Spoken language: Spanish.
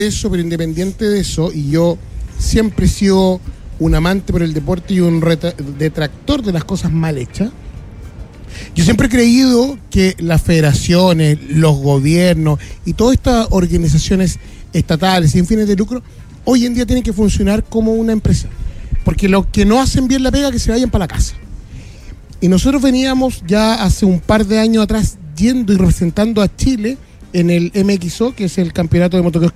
eso, pero independiente de eso, y yo siempre he sido un amante por el deporte y un detractor de las cosas mal hechas, yo siempre he creído que las federaciones, los gobiernos y todas estas organizaciones estatales sin fines de lucro hoy en día tienen que funcionar como una empresa, porque los que no hacen bien la pega que se vayan para la casa. Y nosotros veníamos ya hace un par de años atrás yendo y representando a Chile en el MXO, que es el campeonato de motocross